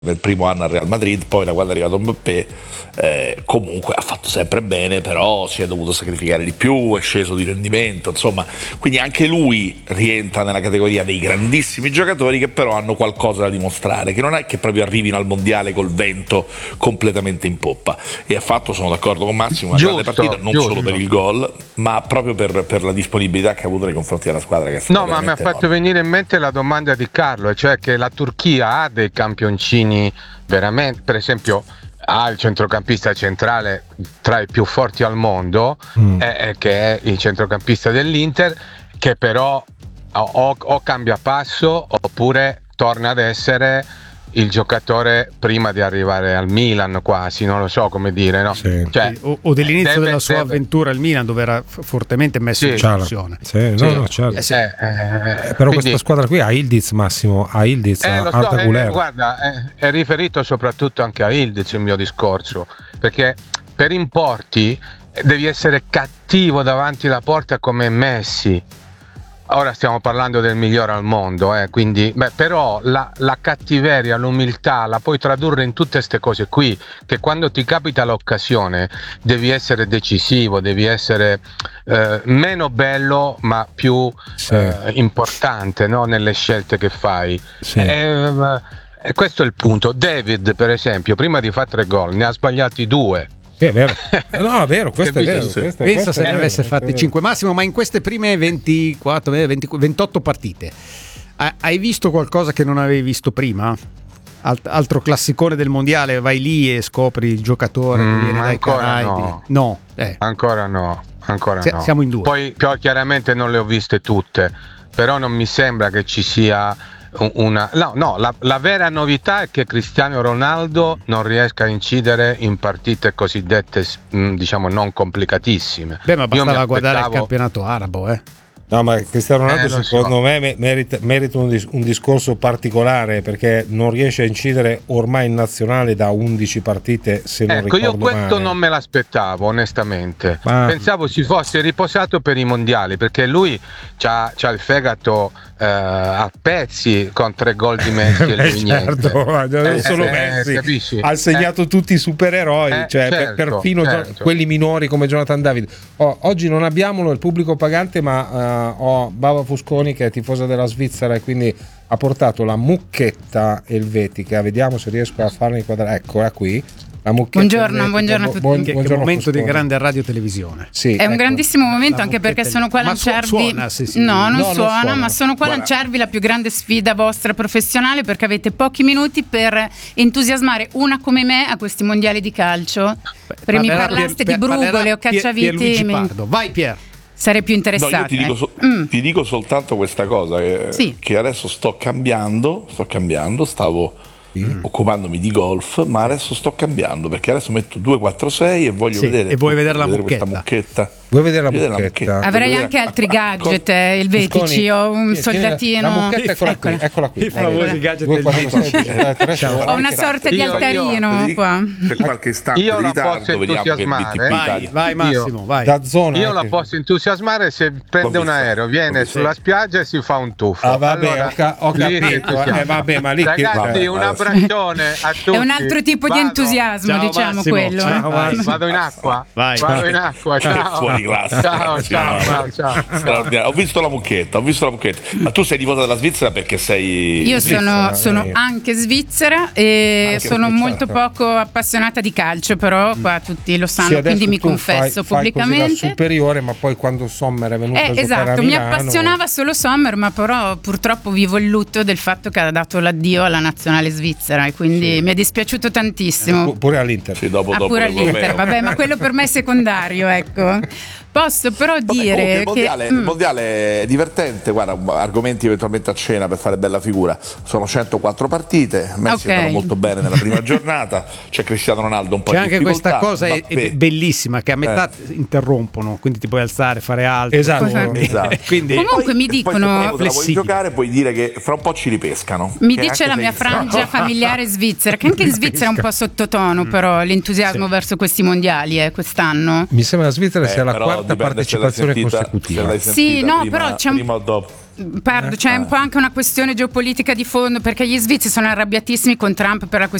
nel primo anno al Real Madrid, poi da quando è arrivato Mbappé comunque ha fatto sempre bene, però si è dovuto sacrificare di più, è sceso di rendimento, insomma, quindi anche lui rientra nella categoria dei grandissimi giocatori che però hanno qualcosa da dimostrare, che non è che proprio arrivino al mondiale col vento completamente in poppa, e ha fatto, sono d'accordo con Massimo, una grande partita, non solo per il gol, ma proprio per la disponibilità che ha avuto nei confronti della squadra, che è stata no, ma mi ha fatto venire in mente la domanda di Carlo, cioè che la Turchia ha dei campioncini veramente, per esempio ha il centrocampista centrale tra i più forti al mondo, che è il centrocampista dell'Inter, che però o cambia passo oppure torna ad essere il giocatore prima di arrivare al Milan, quasi, non lo so come dire, no? Sì. Cioè, o dell'inizio della sua avventura al Milan, dove era fortemente messo in discussione. Però quindi, questa squadra qui ha Ildiz, Massimo, ha Ildiz, Arda Güler. Guarda, è riferito soprattutto anche a Ildiz il mio discorso, perché per importi devi essere cattivo davanti alla porta come Messi. Ora stiamo parlando del migliore al mondo, quindi, però la cattiveria, l'umiltà la puoi tradurre in tutte queste cose qui, che quando ti capita l'occasione devi essere decisivo, devi essere meno bello ma più importante, no? Nelle scelte che fai. E questo è il punto. David, per esempio, prima di fare 3 gol ne ha sbagliati 2. È vero. No, è vero, questo è vero. Pensa se ne avesse fatti 5 Massimo, ma in queste prime 28 partite hai visto qualcosa che non avevi visto prima? Altro classicone del mondiale, vai lì e scopri il giocatore che viene dai Caraibi. No. Ancora no. Siamo in 2. Poi chiaramente non le ho viste tutte, però non mi sembra che ci sia la vera novità è che Cristiano Ronaldo non riesca a incidere in partite cosiddette diciamo non complicatissime. Ma bastava guardare il campionato arabo, No, ma Cristiano Ronaldo secondo me merita un discorso particolare, perché non riesce a incidere ormai in nazionale da 11 partite, se non ricordo io questo male. Non me l'aspettavo onestamente, pensavo si fosse riposato per i mondiali, perché lui c'ha il fegato a pezzi con 3 gol di Messi e lui niente. Non solo Messi, capisci? Ha segnato tutti i supereroi, perfino quelli minori come Jonathan David. Oggi non abbiamo il pubblico pagante, ma ho Bava Fusconi, che è tifosa della Svizzera, e quindi ha portato la mucchetta elvetica. Vediamo se riesco a farla inquadrare. Eccola qui. La buongiorno a tutti. Che momento Fusconi. Di grande radiotelevisione. È un grandissimo momento, anche perché sono qua a lanciarvi. Non suona, ma sono qua a lanciarvi la più grande sfida vostra professionale, perché avete pochi minuti per entusiasmare una come me a questi mondiali di calcio. Perché mi parlaste di brugole o cacciaviti. Vai Pier. Sarei più interessato. Ti dico soltanto questa cosa, che adesso sto cambiando, stavo occupandomi di golf, ma adesso sto cambiando, perché adesso metto 2-4-6 e voglio vedere. E vuoi vedere la mucchetta? Vuoi vedere la mucchetta? Avrei anche altri gadget, Elvetici, ho un soldatino. La mucchetta eccola qui. I famosi gadget. Ho una sorta di altarino qua. Per qualche istante io la posso entusiasmare. Vai Massimo, vai. Da zona, io la posso entusiasmare se prende un aereo, viene sulla spiaggia e si fa un tuffo. Ho capito. Ma lì ragazzi, un abbraccione a tutti. È un altro tipo di entusiasmo, diciamo Massimo, quello. Vado in acqua. Vado in acqua, ciao. Ciao. Ho visto la mucchetta. Ma tu sei tifosa della Svizzera perché sei. Io sono anche svizzera e sono molto poco appassionata di calcio, però qua tutti lo sanno, quindi mi confesso pubblicamente. Fai superiore, ma poi quando Sommer è venuto a giocare a Milano, mi appassionava solo Sommer, ma però purtroppo vivo il lutto del fatto che ha dato l'addio alla nazionale svizzera, e quindi mi è dispiaciuto tantissimo. Pure all'Inter. Dopo pure all'Inter, vabbè, ma quello per me è secondario, ecco. Posso però dire il mondiale è divertente, guarda, argomenti eventualmente a cena per fare bella figura. Sono 104 partite, Messi è andato molto bene nella prima giornata, c'è Cristiano Ronaldo un po' c'è di anche difficoltà, questa cosa è bellissima, che a metà interrompono, quindi ti puoi alzare, fare altro. Esatto. Quindi, comunque mi dicono poi vuoi giocare, puoi dire che fra un po' ci ripescano. Mi dice la mia frangia familiare svizzera, che anche in Svizzera è un po' sottotono però l'entusiasmo verso questi mondiali quest'anno. Mi sembra la Svizzera sia la quarta partecipazione consecutiva. Sì, no, però c'è prima o dopo. c'è un po' anche una questione geopolitica di fondo, perché gli svizzeri sono arrabbiatissimi con Trump per la